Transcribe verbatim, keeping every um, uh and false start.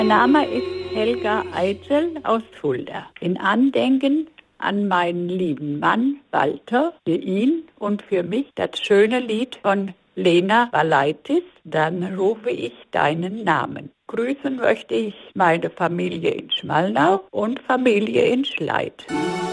Mein Name ist Helga Eitzel aus Fulda. In Andenken an meinen lieben Mann Walter, für ihn und für mich das schöne Lied von Lena Valaitis, Dann rufe ich deinen Namen. Grüßen möchte ich meine Familie in Schmalnau und Familie in Schleid.